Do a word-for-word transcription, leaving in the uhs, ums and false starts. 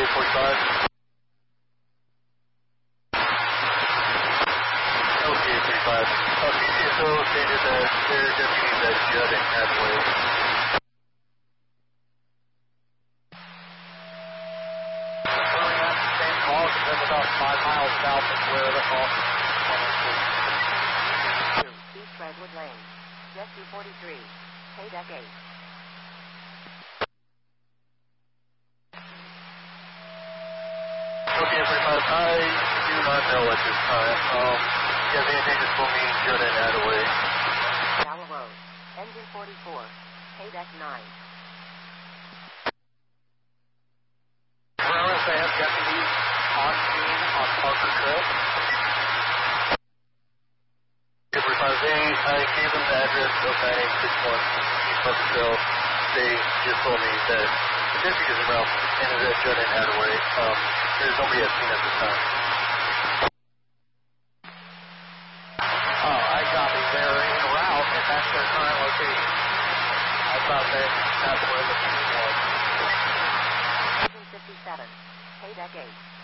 forty-five. L T A thirty-five. Uh, P C S O stated that their deputies at Judd and Hathaway. Same call, because about five miles south of where the call is. East Redwood Lane. Jet two forty-three. K deck eight. Okay, forty-five. I do not know at this time. Um, if you have anything, just pull me Judd and Hathaway. Tower Road. Engine forty-four. K deck nine. Where else they have deputies on scene on Parker Trail? Okay, forty-five. They, I gave them the address of nine eight six one East Parkersville. They just told me that the deputies around and is at Judd and Hathaway. Um, there's nobody at scene at this time. Oh, I copy. They're en route, and that's their current location. I thought that that's where the people was. Engine fifty-seven. K deck eight.